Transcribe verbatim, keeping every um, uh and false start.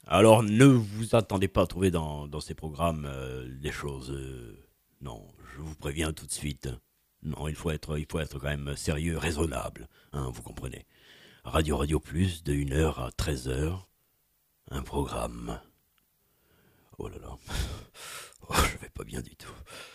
Alors ne vous attendez pas à trouver dans, dans ces programmes euh, des choses. euh, non, je vous préviens tout de suite. Non, il faut être, il faut être quand même sérieux, raisonnable. Hein, vous comprenez. Radio Radio Plus, de une heure à treize heures. Un programme. Oh là là. Oh, je vais pas bien du tout.